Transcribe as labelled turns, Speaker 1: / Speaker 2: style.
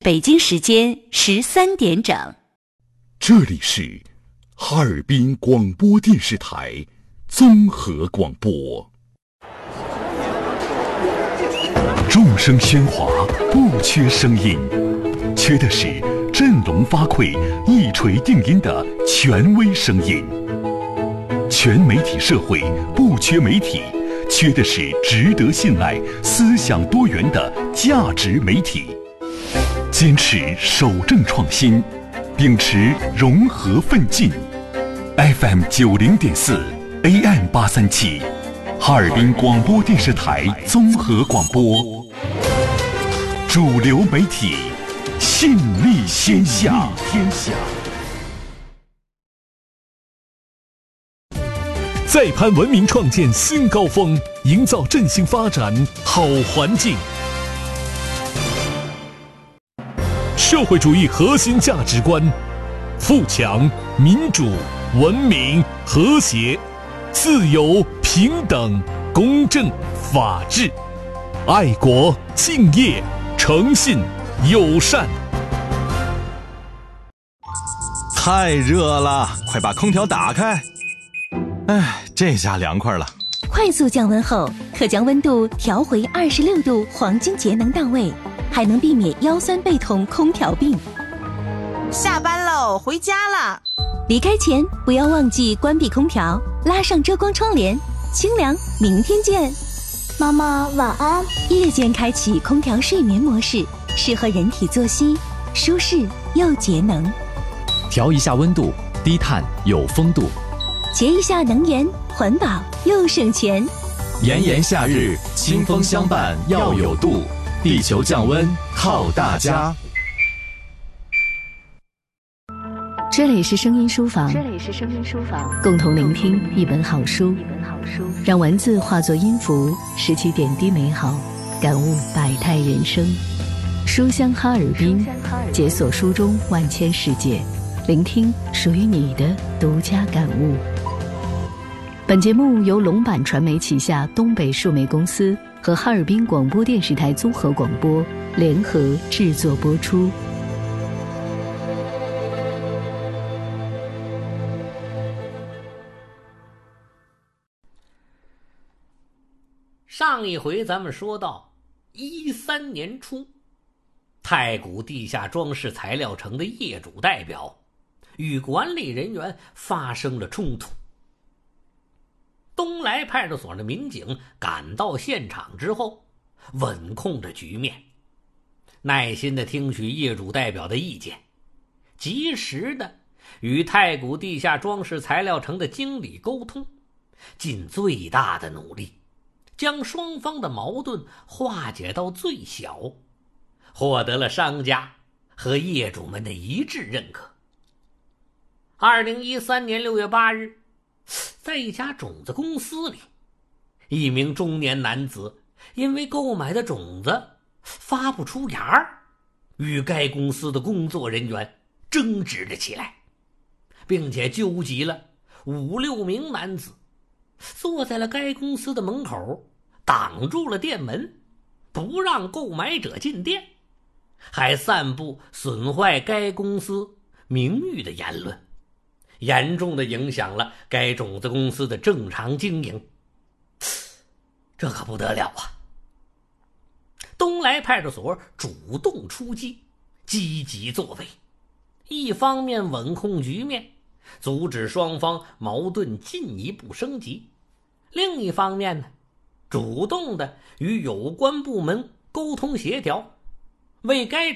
Speaker 1: 北京时间13点整。
Speaker 2: 这里是哈尔滨广播电视台综合广播。众声喧哗，不缺声音，缺的是振聋发聩、一锤定音的权威声音。全媒体社会不缺媒体，缺的是值得信赖、思想多元的价值媒体。坚持守正创新，秉持融合奋进。FM 90.4 AM 837，哈尔滨广播电视台综合广播，主流媒体，信力天下。
Speaker 3: 再攀文明创建新高峰，营造振兴发展好环境。社会主义核心价值观：富强、民主、文明、和谐、自由、平等、公正、法治、爱国、敬业、诚信、友善。
Speaker 4: 太热了，快把空调打开。哎，这下凉快了。
Speaker 1: 快速降温后，可将温度调回26度，黄金节能到位，还能避免腰酸背痛、空调病。
Speaker 5: 下班喽，回家了。
Speaker 1: 离开前不要忘记关闭空调，拉上遮光窗帘，清凉。明天见。
Speaker 6: 妈妈晚安。
Speaker 1: 夜间开启空调睡眠模式，适合人体作息，舒适又节能。
Speaker 7: 调一下温度，低碳有风度。
Speaker 1: 节一下能源，环保又省钱。
Speaker 7: 炎炎夏日，清风相伴要有度，地球降温靠大家。
Speaker 1: 这里是声音书房，共同聆听一本好书，让文字化作音符，拾起点滴美好，感悟百态人生。书香哈尔滨，解锁书中万千世界，聆听属于你的独家感悟。本节目由龙版传媒旗下东北数媒公司和哈尔滨广播电视台综合广播联合制作播出。
Speaker 8: 上一回咱们说到13年初，太谷地下装饰材料城的业主代表与管理人员发生了冲突。东来派出所的民警赶到现场之后，稳控着局面，耐心地听取业主代表的意见，及时地与太谷地下装饰材料城的经理沟通，尽最大的努力将双方的矛盾化解到最小，获得了商家和业主们的一致认可。2013年6月8日，在一家种子公司里，一名中年男子因为购买的种子发不出芽，与该公司的工作人员争执了起来，并且纠集了5、6名男子，坐在了该公司的门口，挡住了店门，不让购买者进店，还散布损坏该公司名誉的言论，严重地影响了该种子公司的正常经营。这可不得了啊！东来派出所主动出击，积极作为，一方面稳控局面，阻止双方矛盾进一步升级，另一方面呢，主动地与有关部门沟通协调，为该